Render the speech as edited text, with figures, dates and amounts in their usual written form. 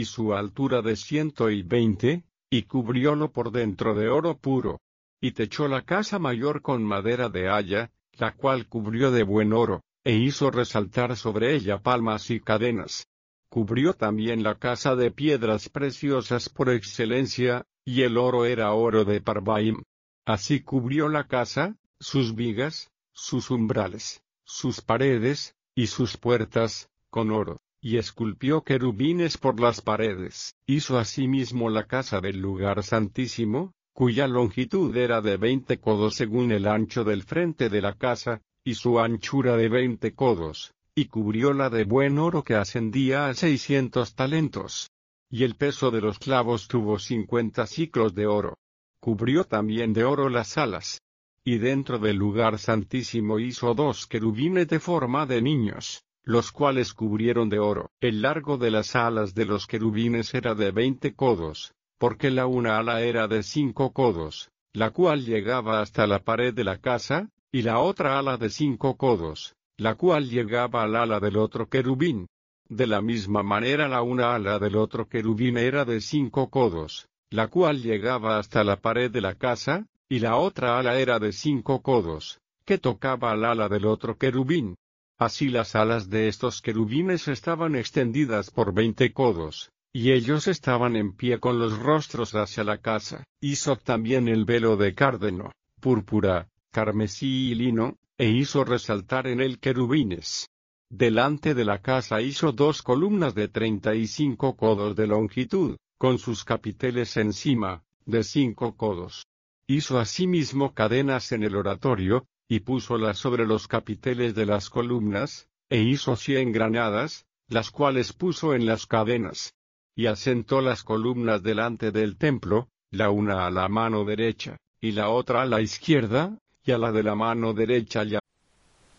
y su altura de 120, y cubriólo por dentro de oro puro. Y techó la casa mayor con madera de haya, la cual cubrió de buen oro, e hizo resaltar sobre ella palmas y cadenas. Cubrió también la casa de piedras preciosas por excelencia, y el oro era oro de Parvaim. Así cubrió la casa, sus vigas, sus umbrales, sus paredes, y sus puertas, con oro, y esculpió querubines por las paredes. Hizo asimismo la casa del lugar santísimo, cuya longitud era de 20 codos según el ancho del frente de la casa, y su anchura de 20 codos, y cubrióla de buen oro que ascendía a 600 talentos. Y el peso de los clavos tuvo 50 siclos de oro. Cubrió también de oro las alas. Y dentro del lugar santísimo hizo 2 querubines de forma de niños, los cuales cubrieron de oro. El largo de las alas de los querubines era de 20 codos, porque la una ala era de 5 codos, la cual llegaba hasta la pared de la casa, y la otra ala de 5 codos, la cual llegaba al ala del otro querubín. De la misma manera la una ala del otro querubín era de 5 codos, la cual llegaba hasta la pared de la casa, y la otra ala era de 5 codos, que tocaba al ala del otro querubín. Así las alas de estos querubines estaban extendidas por 20 codos, y ellos estaban en pie con los rostros hacia la casa. Hizo también el velo de cárdeno, púrpura, carmesí y lino, e hizo resaltar en él querubines. Delante de la casa hizo 2 columnas de 35 codos de longitud, con sus capiteles encima, de 5 codos. Hizo asimismo cadenas en el oratorio, y púsolas sobre los capiteles de las columnas, e hizo 100 granadas, las cuales puso en las cadenas. Y asentó las columnas delante del templo, la una a la mano derecha, y la otra a la izquierda, y a la de la mano derecha